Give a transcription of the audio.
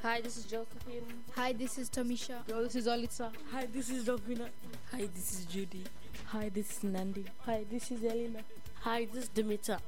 Hi, this is Josephine. Hi, this is Tamisha. Yo, this is Olitsa. Hi, this is Ravina. Hi, this is Judy. Hi, this is Nandi. Hi, this is Elena. Hi, this is Demeter.